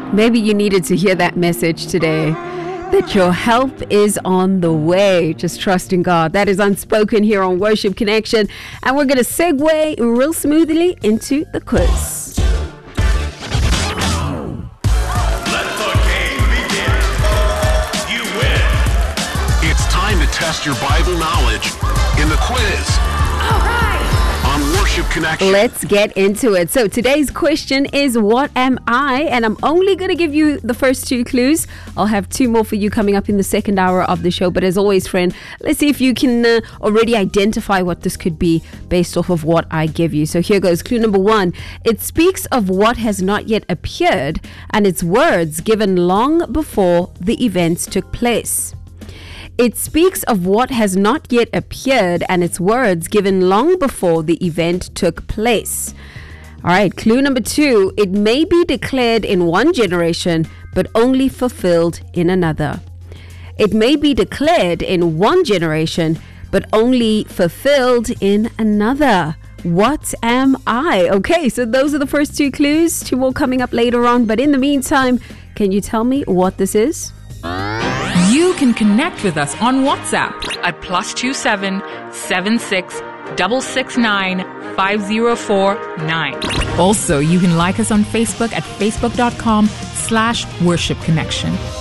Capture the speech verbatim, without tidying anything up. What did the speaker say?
Maybe you needed to hear that message today, that your help is on the way. Just trust in God. That is Unspoken here on Worship Connection. And we're going to segue real smoothly into the quiz. Let the game begin. You win. It's time to test your Bible knowledge in the quiz. All right. On Worship Connection. Let's get into it. So today's question is, what am I? And I'm only going to give you the first two clues. I'll have two more for you coming up in the second hour of the show. But as always, friend, let's see if you can uh, already identify what this could be based off of what I give you. So here goes. Clue number one. It speaks of what has not yet appeared, and its words given long before the events took place. It speaks of what has not yet appeared, and its words given long before the event took place. All right, clue number two. It may be declared in one generation, but only fulfilled in another. It may be declared in one generation, but only fulfilled in another. What am I? Okay, so those are the first two clues. Two more coming up later on. But in the meantime, can you tell me what this is? You can connect with us on WhatsApp at plus two seven seven six six six nine five zero four nine. Also, you can like us on Facebook at facebook dot com slash worship connection.